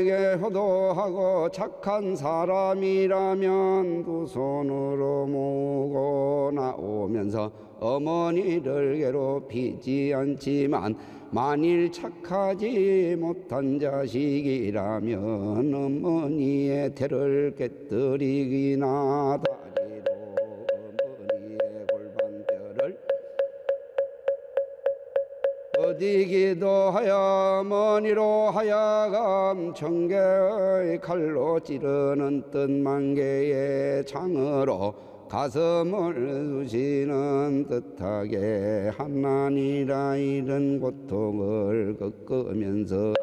게 효도하고 착한 사람이라면 두 손으로 모으고 나오면서 어머니를 괴롭히지 않지만 만일 착하지 못한 자식이라면 어머니의 태를 깨뜨리기나 다리로 어머니의 골반뼈를 어디 기도하여 어머니로 하여금 청개의 칼로 찌르는 뜻만 개의 창으로 가슴을 쑤시는 듯하게 하나니라 이런 고통을 겪으면서